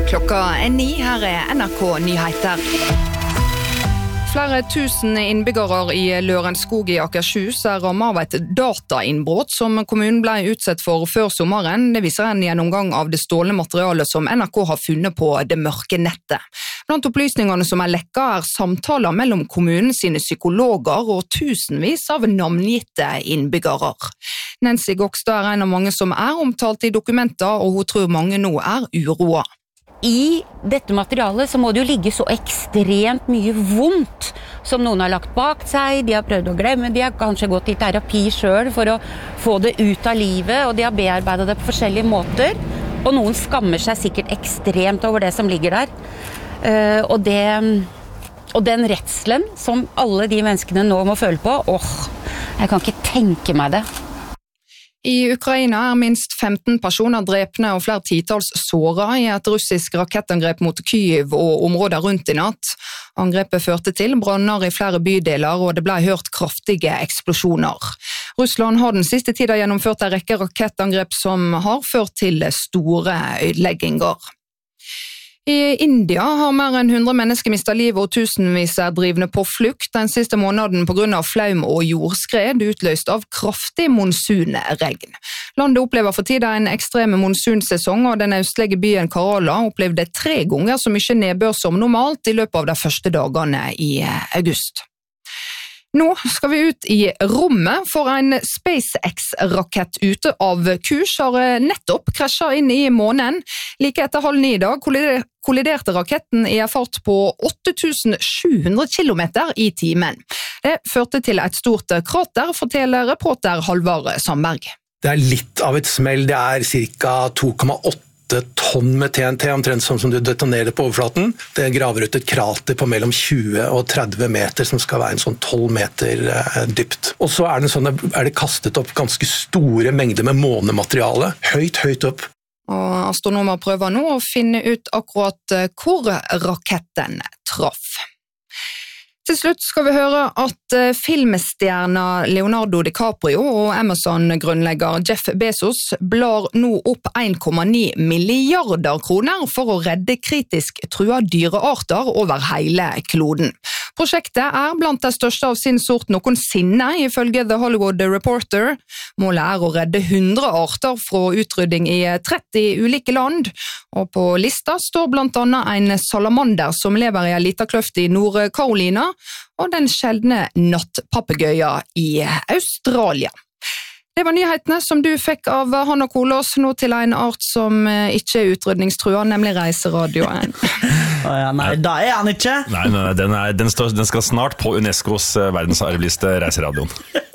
Klokka 9, her NRK Nyheter. Flere tusen innbyggere i Lørenskog i Akershus rammet av et datainnbrott som kommunen ble utsatt for før sommeren. Det viser en gjennomgang av det stålne materialet som NRK har funnet på det mørke nettet. Blant opplysningene som lekket samtaler mellom kommunen sine psykologer og tusenvis av navngitte innbyggere. Nancy Gokstad en av mange som omtalt i dokumenter, og hun tror mange nå uroa. I dette materialet så må det jo ligge så ekstremt mye vondt som noen har lagt bak seg, de har prøvd å glemme, de har kanskje gått i terapi selv for å få det ut av livet, og de har bearbeidet det på forskjellige måter, og noen skammer seg sikkert ekstremt over det som ligger der. Og den redselen som alle de menneskene nå må føle på, jeg kan ikke tenke meg det. I Ukraina minst 15 personer drepne og flere titals såret i et russisk rakettangrep mot Kyiv og områder rundt i natt. Angrepet førte til branner i flere bydeler, og det ble hørt kraftige eksplosjoner. Russland har den siste tiden gjennomført en rekke rakettangrep som har ført til store ødelegginger. I India har mer enn 100 mennesker mistet livet og tusenvis drivne på flukt den siste måneden på grunn av flaum og jordskred utløst av kraftig monsunregn. Landet opplever for tiden en ekstrem monsunsesong, og den østlige byen Kerala opplevde 3 ganger så mye nedbør som normalt i løpet av de første dagene i august. Nå skal vi ut i rommet, for en SpaceX-rakett ute av kurs har nettopp krasjet inn i månen. Like etter 8:30 i dag kolliderte raketten i en fart på 8700 kilometer i timen. Det førte til et stort krater, forteller reporter Halvard Sandberg. Det litt av et smell, det cirka 2,8 tonn med TNT, omtrent som du detonerer på overflaten. Det graver ut et krater på mellom 20 og 30 meter, som skal være en sånn 12 meter dypt. Og så det kastet opp ganske store mengder med månemateriale, høyt opp. Og astronomer prøver nå å finne ut akkurat hvor raketten traff. Til slutt skal vi høre at filmstjerna Leonardo DiCaprio og Amazon-grunnlegger Jeff Bezos blar nå opp 1,9 milliarder kroner for å redde kritisk trua dyrearter over hele kloden. Prosjektet blant det største av sin sort noensinne, ifølge The Hollywood Reporter. Målet å redde 100 arter fra utrydding i 30 ulike land, og på lista står blant annet en salamander som lever i en liten kløft i Nord-Carolina, og den sjeldne nattpapegøya i Australia. Det var nyhetene som du fikk av Hanna Kolås, nå til en art som ikke utrydningstrua, nemlig reiseradioen. Nei, da han ikke. Nei, den skal snart på UNESCOs verdensarvliste reiseradioen.